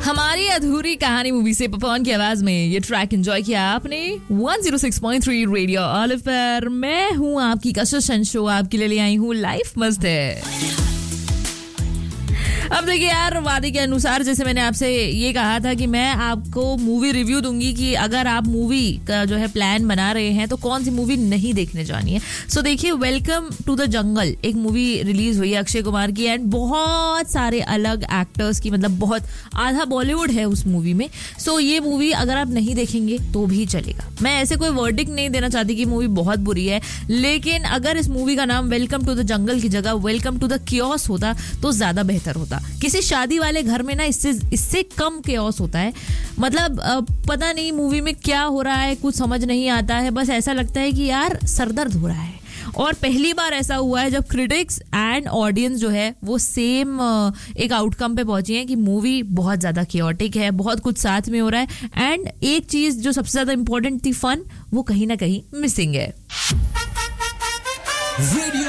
हमारी अधूरी कहानी मूवी से पपॉन की आवाज में ये ट्रैक एंजॉय किया आपने 106.3 रेडियो ऑलिव पर। मैं हूँ आपकी कशिश शो, आपके लिए ले आई हूँ लाइफ मस्त है। अब देखिए यार, वादे के अनुसार जैसे मैंने आपसे ये कहा था कि मैं आपको मूवी रिव्यू दूंगी कि अगर आप मूवी का जो है प्लान बना रहे हैं तो कौन सी मूवी नहीं देखने जानी है। सो देखिए, वेलकम टू द जंगल एक मूवी रिलीज हुई है अक्षय कुमार की, एंड बहुत सारे अलग एक्टर्स की, मतलब बहुत आधा बॉलीवुड है उस मूवी में। सो ये मूवी अगर आप नहीं देखेंगे तो भी चलेगा। मैं ऐसे कोई वर्डिक्ट नहीं देना चाहती कि मूवी बहुत बुरी है, लेकिन अगर इस मूवी का नाम वेलकम टू द जंगल की जगह वेलकम टू द कियोस होता तो ज्यादा बेहतर होता। किसी शादी वाले घर में ना इससे कम केओस होता है। मतलब पता नहीं मूवी में क्या हो रहा है, कुछ समझ नहीं आता है, बस ऐसा लगता है कि यार सरदर्द हो रहा है। और पहली बार ऐसा हुआ है जब क्रिटिक्स एंड ऑडियंस जो है वो सेम एक आउटकम पे पहुंची है कि मूवी बहुत ज्यादा केओटिक है, बहुत कुछ साथ में हो रहा है, एंड एक चीज जो सबसे ज्यादा इंपॉर्टेंट थी, फन, वो कहीं ना कहीं मिसिंग है।